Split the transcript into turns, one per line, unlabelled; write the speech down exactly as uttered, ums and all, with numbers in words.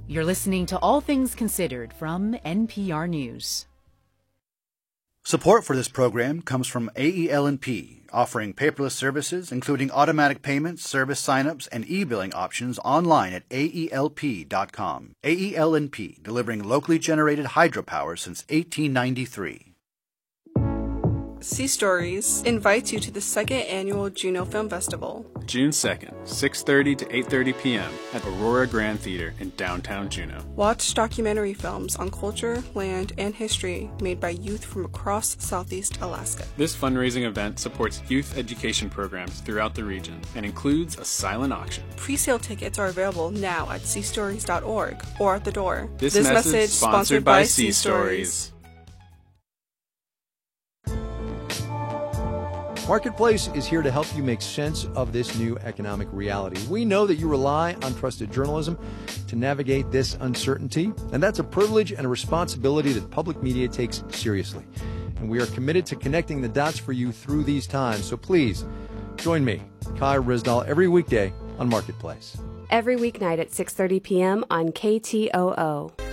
You're listening to All Things Considered from N P R News.
Support for this program comes from A E L and P, offering paperless services including automatic payments, service signups, and e-billing options online at A E L P dot com. A E L and P, delivering locally generated hydropower since eighteen ninety-three.
Sea Stories invites you to the second annual Juno Film Festival.
June second, six thirty to eight thirty p.m. at Aurora Grand Theater in downtown Juneau.
Watch documentary films on culture, land, and history made by youth from across Southeast Alaska.
This fundraising event supports youth education programs throughout the region and includes a silent auction.
Pre-sale tickets are available now at sea stories dot org or at the door.
This, this message, message sponsored by Sea Stories.
Marketplace is here to help you make sense of this new economic reality. We know that you rely on trusted journalism to navigate this uncertainty, and that's a privilege and a responsibility that public media takes seriously. And we are committed to connecting the dots for you through these times. So please, join me, Kai Rizdal, every weekday on Marketplace.
Every weeknight at six thirty p.m. on K T O O.